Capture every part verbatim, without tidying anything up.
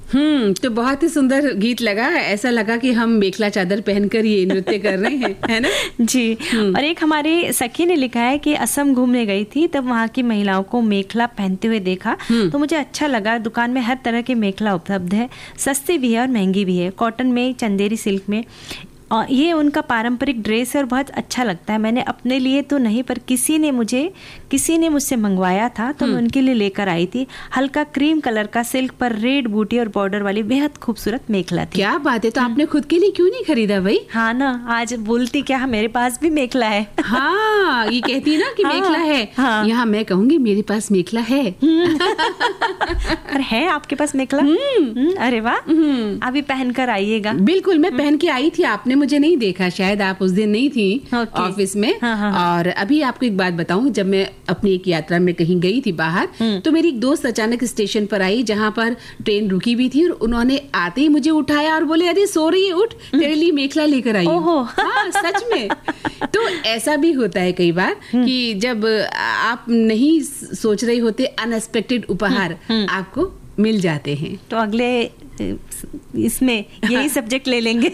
हम्म तो बहुत ही सुंदर गीत लगा। ऐसा लगा कि हम मेखला चादर पहनकर ये नृत्य कर रहे हैं, है ना? जी। और एक हमारे सखी ने लिखा है कि असम घूमने गई थी, तब वहाँ की महिलाओं को मेखला पहनते हुए देखा तो मुझे अच्छा लगा। दुकान में हर तरह के मेखला उपलब्ध है, सस्ती भी है और महंगी भी है, कॉटन में, चंदेरी सिल्क में। और ये उनका पारंपरिक ड्रेस है और बहुत अच्छा लगता है। मैंने अपने लिए तो नहीं, पर किसी ने मुझे किसी ने मुझसे मंगवाया था तो मैं उनके लिए लेकर आई थी। हल्का क्रीम कलर का सिल्क पर रेड बूटी और बॉर्डर वाली बेहद खूबसूरत मेखला थी। क्या बात है! तो आपने खुद के लिए क्यों नहीं खरीदा भाई? हाँ ना, आज बोलती क्या मेरे पास भी मेखला है। हाँ, ये कहती है ना कि हाँ, मेखला है। हाँ। यहाँ मैं कहूँगी मेरे पास मेखला है। और है आपके पास मेखला? अरे वाह, अभी पहन कर आइएगा। बिल्कुल, मैं पहन के आई थी, आपने मुझे नहीं देखा, शायद आप उस दिन नहीं थी ऑफिस में। हाँ, हाँ, हाँ। और अभी आपको एक बात बताऊं, जब मैं अपनी एक यात्रा में कहीं गई थी बाहर, तो मेरी एक दोस्त अचानक स्टेशन पर आई जहां पर ट्रेन रुकी हुई थी और उन्होंने आते ही मुझे उठाया और बोले, अरे सो रही है, उठ, तेरे लिए मेखला लेकर आई हूं। हाँ, सच में। तो ऐसा भी होता है कई बार कि जब आप नहीं सोच रहे होते, अनएक्सपेक्टेड उपहार आपको मिल जाते हैं। तो अगले इसमें यही सब्जेक्ट ले लेंगे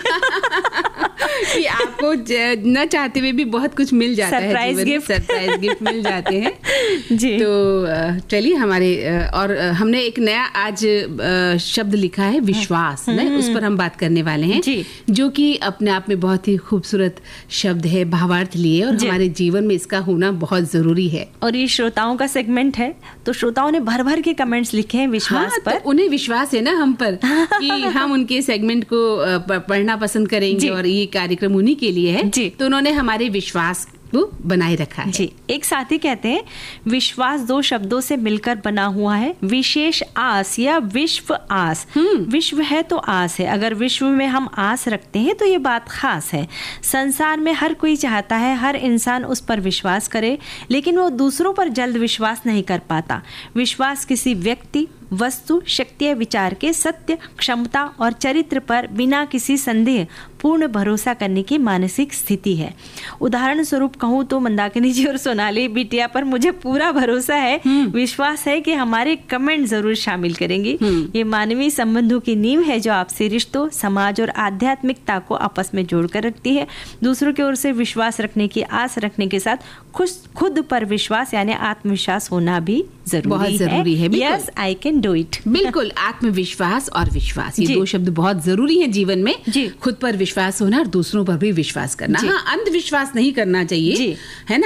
कि आपको न चाहते हुए भी बहुत कुछ मिल जाता है, सरप्राइज गिफ्ट सरप्राइज गिफ्ट मिल जाते हैं। जी। तो चलिए, हमारे और हमने एक नया आज शब्द लिखा है, विश्वास, ना, उस पर हम बात करने वाले हैं जी। जो कि अपने आप में बहुत ही खूबसूरत शब्द है, भावार्थ लिए, और हमारे जीवन में इसका होना बहुत जरूरी है। और ये श्रोताओं का सेगमेंट है, तो श्रोताओं ने भर भर के कमेंट्स लिखे हैं विश्वास हाँ, पर। तो उन्हें विश्वास है ना हम पर कि हम उनके सेगमेंट को पढ़ना पसंद करेंगे और ये कार्यक्रम उन्हीं के लिए है जी। तो उन्होंने हमारे विश्वास को बनाए रखा है जी। एक साथी कहते हैं, विश्वास दो शब्दों से मिलकर बना हुआ है, विशेष आस या विश्व आस। विश्व है तो आस है, अगर विश्व में हम आस रखते हैं तो ये बात खास है। संसार में हर कोई चाहता है हर इंसान उस पर विश्वास करे, लेकिन वो दूसरों पर जल्द विश्वास नहीं कर पाता। विश्वास किसी व्यक्ति, वस्तु, शक्ति या विचार के सत्य, क्षमता और चरित्र पर बिना किसी संदेह पूर्ण भरोसा करने की मानसिक स्थिति है। उदाहरण स्वरूप कहूँ तो मंदाकिनी जी और सोनाली बिटिया पर मुझे पूरा भरोसा है, विश्वास है कि हमारे कमेंट जरूर शामिल करेंगी। ये मानवीय संबंधों की नींव है जो आपसी रिश्तों, समाज और आध्यात्मिकता को आपस में जोड़कर रखती है। दूसरों की ओर से विश्वास रखने की आस रखने के साथ खुद खुद पर विश्वास यानी आत्मविश्वास होना भी जरूरी बहुत जरूरी है। Yes, I can do it. बिल्कुल, आत्मविश्वास और विश्वास, ये दो शब्द बहुत जरूरी हैं जीवन में। खुद पर विश्वास होना और दूसरों पर भी विश्वास करना। हाँ, अंधविश्वास नहीं करना चाहिए, है ना।